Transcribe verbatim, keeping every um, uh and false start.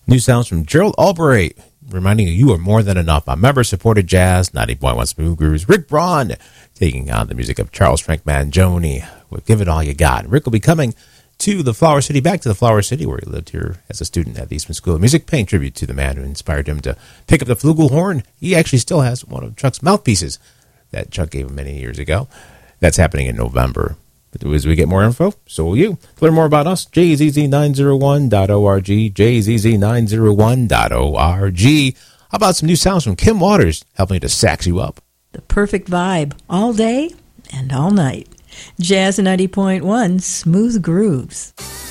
New sounds from Gerald Albright, reminding you you are more than enough. On member-supported jazz, ninety point one Smooth Grooves. Rick Braun taking on the music of Charles Frank Mangione with Give It All You Got. Rick will be coming to the Flower City, back to the Flower City, where he lived here as a student at the Eastman School of Music, paying tribute to the man who inspired him to pick up the flugelhorn. He actually still has one of Chuck's mouthpieces that Chuck gave him many years ago. That's happening in November. But as we get more info, so will you. To learn more about us, J Z Z nine oh one dot org, J Z Z nine oh one dot org. How about some new sounds from Kim Waters, helping to sax you up? The perfect vibe, all day and all night. Jazz ninety point one, Smooth Grooves.